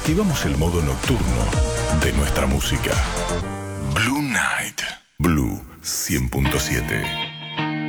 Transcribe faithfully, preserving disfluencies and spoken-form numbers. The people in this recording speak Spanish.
activamos el modo nocturno de nuestra música. Blue Night. Blue cien punto siete.